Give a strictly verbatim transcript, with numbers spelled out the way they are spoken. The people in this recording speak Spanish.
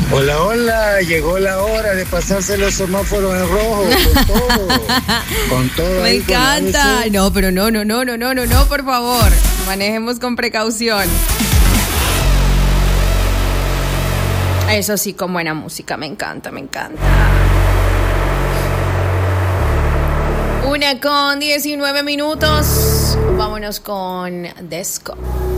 Hola, hola, llegó la hora de pasarse los semáforos en rojo, con todo, con todo. Me ahí, encanta. con No, pero no, no, no, no, no, no, no, por favor. Manejemos con precaución. Eso sí, con buena música, me encanta, me encanta. Una con diecinueve minutos. Vámonos con Desco.